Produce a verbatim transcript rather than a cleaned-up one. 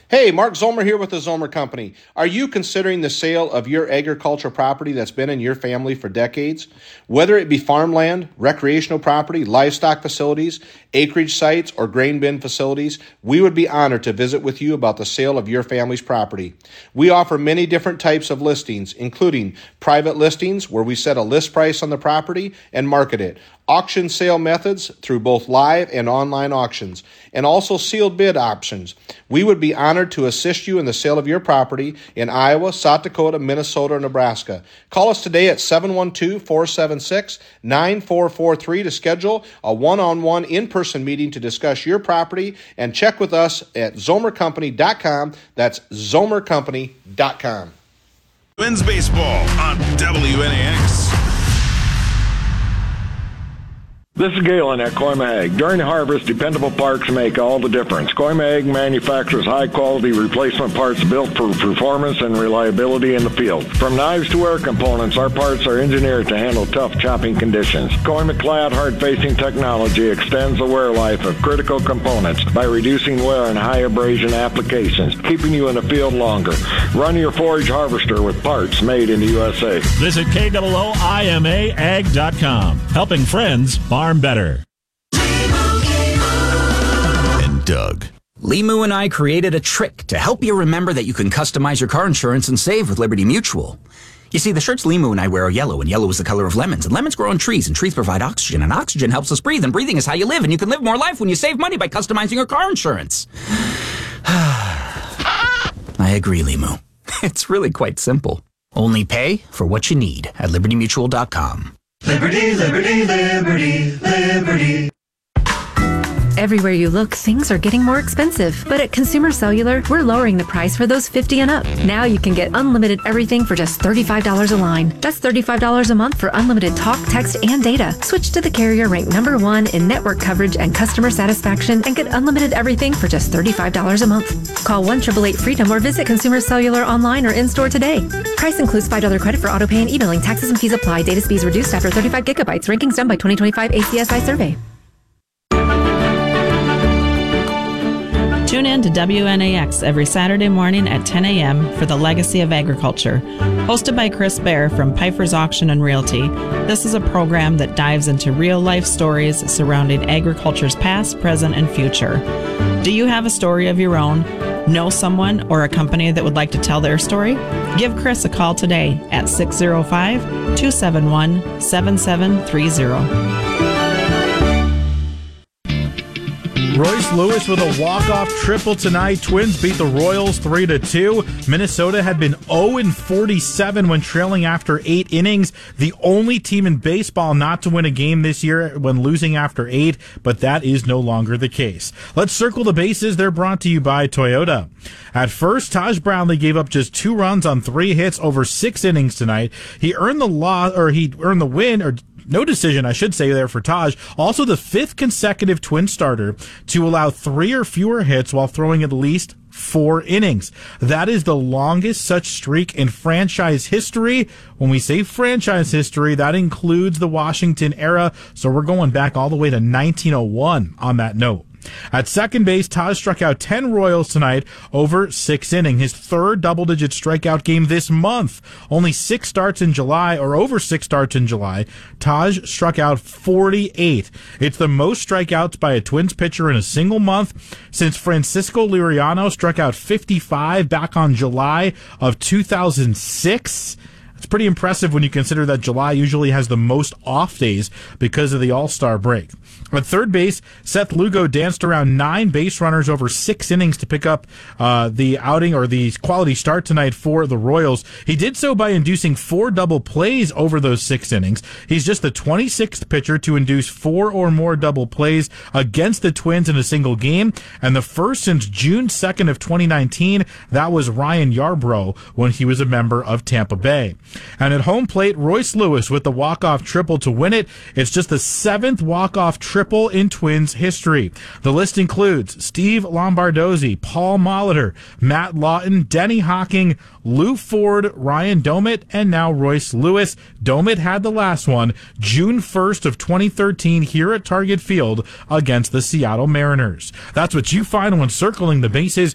Hey, Mark Zomer here with the Zomer Company. Are you considering the sale of your agricultural property that's been in your family for decades? Whether it be farmland, recreational property, livestock facilities, acreage sites, or grain bin facilities, we would be honored to visit with you about the sale of your family's property. We offer many different types of listings, including private listings where we set a list price on the property and market it, auction sale methods through both live and online auctions, and also sealed bid options. We would be honored to assist you in the sale of your property in Iowa, South Dakota, Minnesota, or Nebraska. Call us today at seven one two, four seven six, nine four four three to schedule a one-on-one in-person meeting to discuss your property, and check with us at zomer company dot com. That's zomer company dot com. Twins baseball on W N A X. This is Galen at Coimag. During harvest, dependable parts make all the difference. Coimag manufactures high-quality replacement parts built for performance and reliability in the field. From knives to air components, our parts are engineered to handle tough chopping conditions. Coimag-clad hard-facing technology extends the wear life of critical components by reducing wear in high abrasion applications, keeping you in the field longer. Run your forage harvester with parts made in the U S A. Visit K O O I M A ag dot com. Helping friends farm better. And Doug. Limu and I created a trick to help you remember that you can customize your car insurance and save with Liberty Mutual. You see, the shirts Limu and I wear are yellow, and yellow is the color of lemons, and lemons grow on trees, and trees provide oxygen, and oxygen helps us breathe, and breathing is how you live, and you can live more life when you save money by customizing your car insurance. I agree, Limu. It's really quite simple. Only pay for what you need at liberty mutual dot com. Liberty, liberty, liberty, liberty. Everywhere you look, things are getting more expensive. But at Consumer Cellular, we're lowering the price for those fifty and up. Now you can get unlimited everything for just thirty-five dollars a line. That's thirty-five dollars a month for unlimited talk, text, and data. Switch to the carrier ranked number one in network coverage and customer satisfaction and get unlimited everything for just thirty-five dollars a month. Call one eight eight eight freedom or visit Consumer Cellular online or in-store today. Price includes five dollars credit for auto pay and e-billing. Taxes and fees apply. Data speeds reduced after thirty-five gigabytes. Rankings done by twenty twenty-five A C S I survey. Tune in to W N A X every Saturday morning at ten a.m. for the Legacy of Agriculture. Hosted by Chris Baer from Piper's Auction and Realty, this is a program that dives into real-life stories surrounding agriculture's past, present, and future. Do you have a story of your own? Know someone or a company that would like to tell their story? Give Chris a call today at six oh five, two seven one, seven seven three oh. Royce Lewis with a walk-off triple tonight. Twins beat the Royals three to two. Minnesota had been oh and forty-seven when trailing after eight innings. The only team in baseball not to win a game this year when losing after eight, but that is no longer the case. Let's circle the bases. They're brought to you by Toyota. At first, Taj Brownlee gave up just two runs on three hits over six innings tonight. He earned the loss, or he earned the win, or no decision, I should say, there for Taj. Also the fifth consecutive Twin starter to allow three or fewer hits while throwing at least four innings. That is the longest such streak in franchise history. When we say franchise history, that includes the Washington era. So we're going back all the way to nineteen oh one on that note. At second base, Taj struck out ten Royals tonight over six innings, his third double-digit strikeout game this month. Only six starts in July, or over six starts in July, Taj struck out forty-eight. It's the most strikeouts by a Twins pitcher in a single month since Francisco Liriano struck out fifty-five back on July of two thousand six. It's pretty impressive when you consider that July usually has the most off days because of the All-Star break. At third base, Seth Lugo danced around nine base runners over six innings to pick up uh, the outing or the quality start tonight for the Royals. He did so by inducing four double plays over those six innings. He's just the twenty-sixth pitcher to induce four or more double plays against the Twins in a single game, and the first since June second of twenty nineteen. That was Ryan Yarbrough when he was a member of Tampa Bay. And at home plate, Royce Lewis with the walk-off triple to win it. It's just the seventh walk-off triple in Twins history. The list includes Steve Lombardozzi, Paul Molitor, Matt Lawton, Denny Hocking, Lou Ford, Ryan Domit, and now Royce Lewis. Domit had the last one June first of twenty thirteen here at Target Field against the Seattle Mariners. That's what you find when circling the bases.